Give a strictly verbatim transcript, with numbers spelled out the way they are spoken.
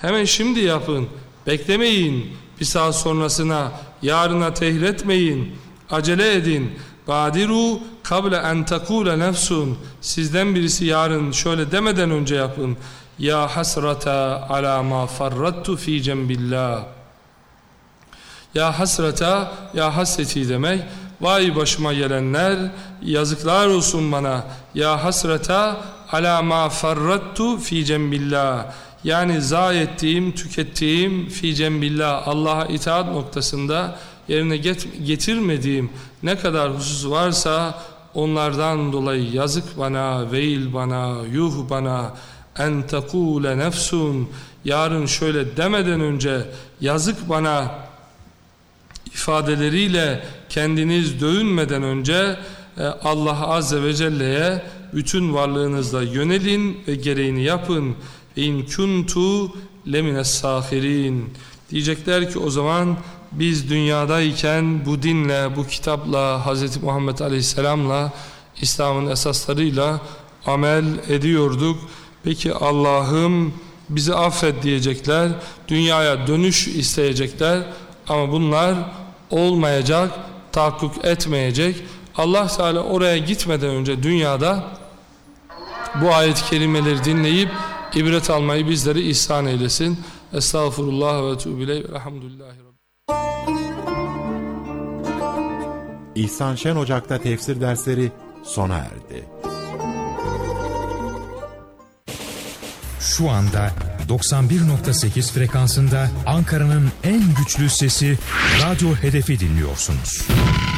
Hemen şimdi yapın. Beklemeyin. Bir saat sonrasına, yarına tehir etmeyin. Acele edin. Badiru kable en tekule nefsun. Sizden birisi yarın şöyle demeden önce yapın. Ya hasrata ala ma farrattu fi cembillah. Ya hasrata, ya hasreti demek. Vay başıma gelenler, yazıklar olsun bana. Ya hasrata ala ma farrattu fi cembillah. Yani zayi ettiğim, tükettiğim fi cembillah, Allah'a itaat noktasında yerine getirmediğim ne kadar husus varsa onlardan dolayı yazık bana, veil bana, yuh bana. En tekule nefsun. Yarın şöyle demeden önce yazık bana ifadeleriyle kendiniz dövünmeden önce Allah Azze ve Celle'ye bütün varlığınızla yönelin ve gereğini yapın. İn kuntu lemines sahirin. Diyecekler ki o zaman biz dünyadayken bu dinle, bu kitapla, Hz. Muhammed Aleyhisselam'la, İslam'ın esaslarıyla amel ediyorduk. Peki Allah'ım bizi affet diyecekler. Dünyaya dönüş isteyecekler. Ama bunlar olmayacak, tahakkuk etmeyecek. Allah Teala oraya gitmeden önce dünyada bu ayet-i kerimeleri dinleyip ibret almayı bizlere ihsan eylesin. Estağfurullah ve etûbü ileyh. Elhamdülillahi Rabbil. İhsan Şen Ocak'ta tefsir dersleri sona erdi. Şu anda doksan bir nokta sekiz frekansında Ankara'nın en güçlü sesi Radyo Hedef'i dinliyorsunuz.